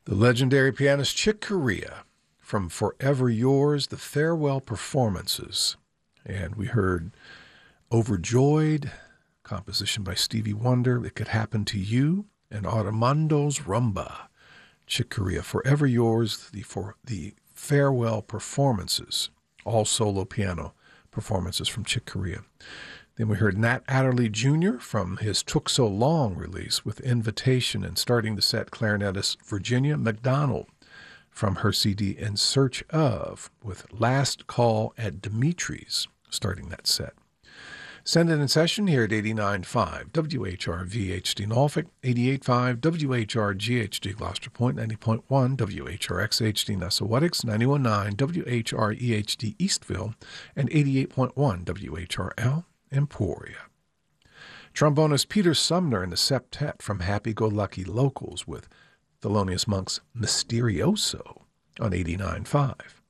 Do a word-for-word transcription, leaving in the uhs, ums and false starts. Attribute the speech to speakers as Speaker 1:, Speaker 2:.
Speaker 1: The legendary pianist Chick Corea from Forever Yours, the farewell performances. And we heard Overjoyed, composition by Stevie Wonder, It Could Happen to You, and Armando's Rumba. Chick Corea, Forever Yours, the, for, the farewell performances, all solo piano performances from Chick Corea. Then we heard Nat Adderley Junior from his Took So Long release with Invitation, and starting the set, clarinetist Virginia McDonald from her C D In Search Of with Last Call at Dimitri's, starting that set. Send it in session here at eighty-nine point five W H R V H D Norfolk, eighty-eight point five W H R G H D Gloucester Point, ninety point one W H R X H D Nessawatix, ninety-one point nine W H R E H D Eastville, and eighty-eight point one W H R L Emporia. Trombonist Peter Sumner and the Septet from Happy Go Lucky Locals with Thelonious Monk's Mysterioso on eighty-nine point five.